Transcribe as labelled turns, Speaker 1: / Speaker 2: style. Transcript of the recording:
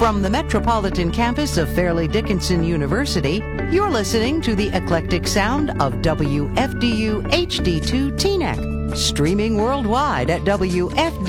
Speaker 1: From the metropolitan campus of Fairleigh Dickinson University, you're listening to the eclectic sound of WFDU HD2 Teaneck, streaming worldwide at WFDU.